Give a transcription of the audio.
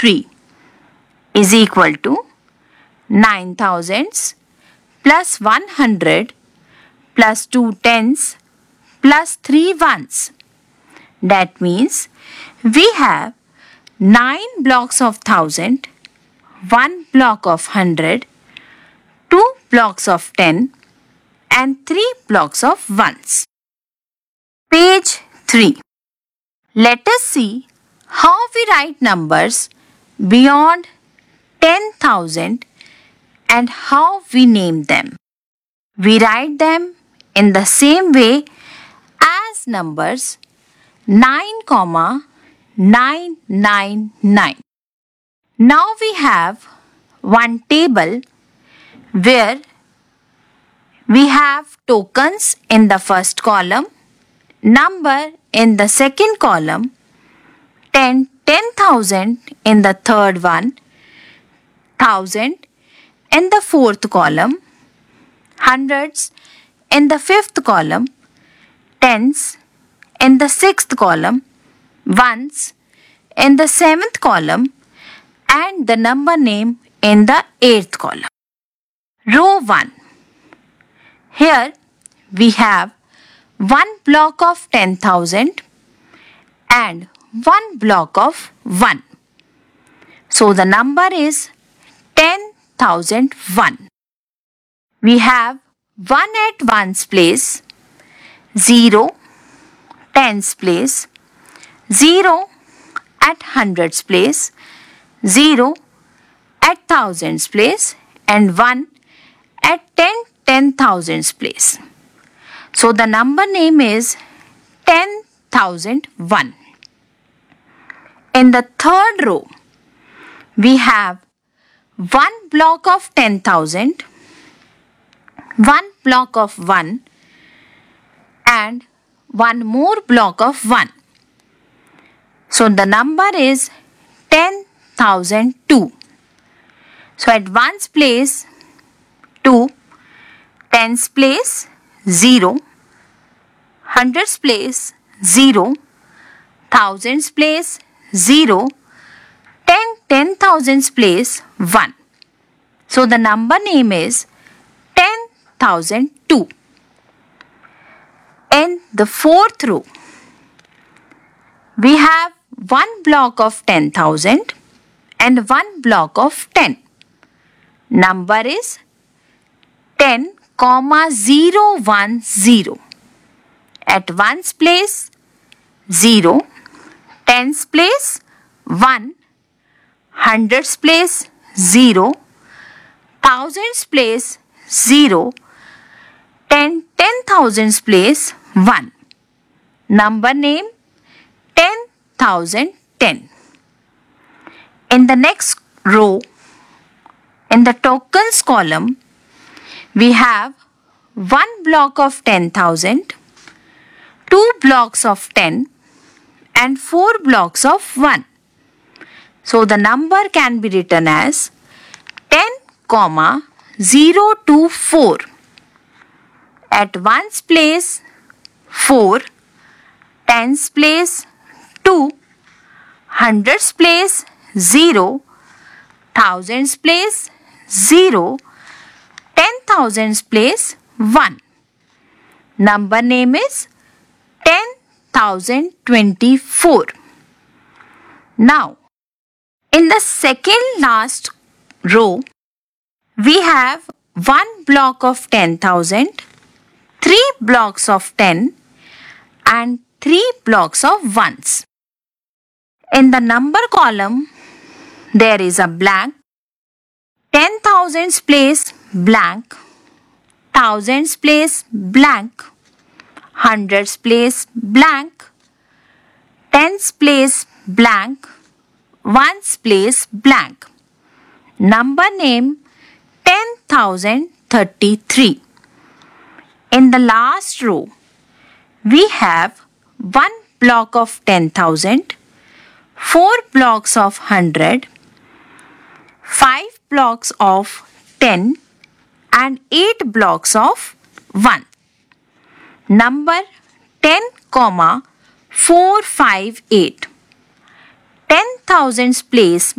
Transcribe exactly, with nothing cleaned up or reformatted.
three is equal to nine thousands plus one hundred plus two tens plus three ones. That means we have nine blocks of thousand, one block of hundred, two blocks of ten and three blocks of ones. Page three. Let us see how we write numbers beyond ten thousand and how we name them. We write them in the same way as numbers nine, nine nine nine. Now we have one table where we have tokens in the first column, number in the second column, ten, ten thousand in the third one, thousand in the fourth column, hundreds in the fifth column, tens in the sixth column, ones in the seventh column and the number name in the eighth column. Row one. Here we have one block of ten thousand and one block of one. So the number is ten thousand one. We have one at ones place, zero tens place, zero at hundreds place, zero at thousands place and one at ten ten thousands place. So the number name is ten thousand one. In the third row, we have one block of ten thousand, one block of one and one more block of one. So the number is ten thousand two. So at ones place, two, tens place, zero, hundreds place, zero, thousands place, zero, ten, ten thousands place, one. So the number name is ten thousand two. In the fourth row, we have one block of ten thousand and one block of ten. Number is ten, zero, one, zero. At ones place, zero, tens place, one, hundreds place, zero, thousands place, zero, ten, ten thousands place, one. Number name ten thousand ten. In the next row, in the tokens column, we have one block of ten thousand, two blocks of ten and four blocks of one. So the number can be written as ten, zero two four. At ones place, four, tens place, two, hundreds place, zero, thousands place, zero, ten thousands place, one. Number name is ten thousand twenty-four. Now, in the second last row, we have one block of ten thousand, three blocks of ten and three blocks of ones. In the number column, there is a blank, ten thousands place blank, thousands place blank, hundreds place blank, tens place blank, ones place blank. Number name ten thousand thirty-three. In the last row, we have one block of ten thousand, four blocks of one hundred, five blocks of ten and eight blocks of one. Number ten, four five eight. ten thousands place